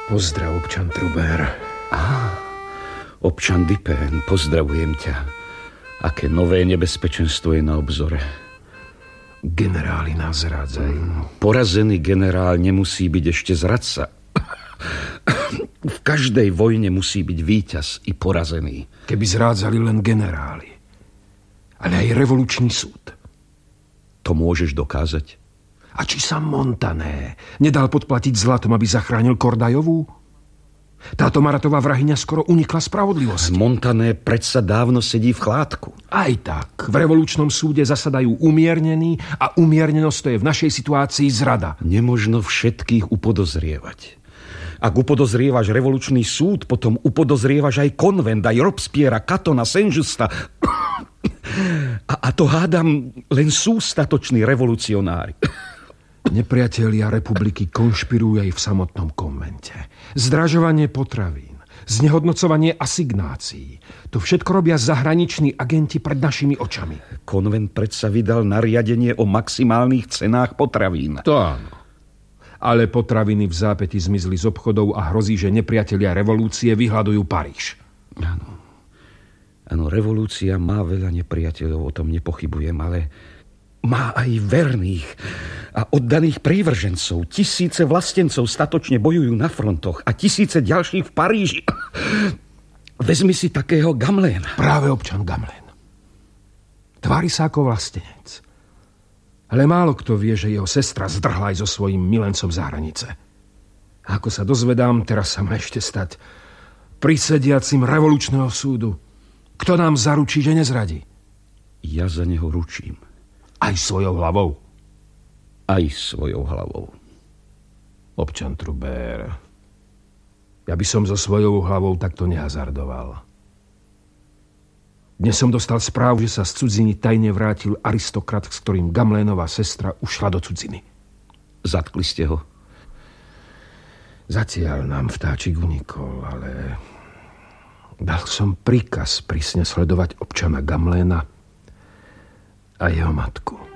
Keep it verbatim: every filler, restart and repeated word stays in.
Pozdrav, občan Trubert. Á, občan Dupin, pozdravujem ťa. Aké nové nebezpečenstvo je na obzore? Generáli nás zrádzajú. Porazený generál nemusí byť ešte zradca. V každej vojne musí byť víťaz i porazený. Keby zrádzali len generáli, ale aj revolučný súd. To môžeš dokázať? A či sa Montané nedal podplatiť zlatom, aby zachránil Kordajovú? Táto Maratová vrahyňa skoro unikla spravodlivosti. Montané predsa dávno sedí v chládku. Aj tak, v revolučnom súde zasadajú umiernení a umiernenosť to je v našej situácii zrada. Nemožno všetkých upodozrievať. Ak upodozrievaš revolučný súd, potom upodozrievaš aj konvent, aj Robespierra, Catona, Saint-Justa. A, a to hádam, len sú statoční revolucionári. Nepriatelia republiky konšpirujú aj v samotnom konvente. Zdražovanie potravín, znehodnocovanie asignácií. To všetko robia zahraniční agenti pred našimi očami. Konvent predsa vydal nariadenie o maximálnych cenách potravín. To áno. Ale potraviny v zápäti zmizli z obchodov a hrozí, že nepriatelia revolúcie vyhľadujú Paríž. Áno. Áno, revolúcia má veľa nepriateľov, o tom nepochybujem, ale má aj verných a oddaných prívržencov. Tisíce vlastencov statočne bojujú na frontoch a tisíce ďalších v Paríži. Vezmi si takého Gamelina. Práve občan Gamelin. Tvári sa ako vlastenec. Ale málo kto vie, že jeho sestra zdrhla aj so svojím milencom za hranice. A ako sa dozvedám, teraz sa má ešte stať prisediacim revolučného súdu. Kto nám zaručí, že nezradí? Ja za neho ručím. Aj svojou hlavou? Aj svojou hlavou. Občan Trubert, ja by som so svojou hlavou takto nehazardoval. Dnes som dostal správu, že sa z cudziny tajne vrátil aristokrat, s ktorým Gamelénová sestra ušla do cudziny. Zatkli ste ho? Zatiaľ nám vtáčik unikol, ale dal som príkaz prísne sledovať občana Gameléna a jeho matku.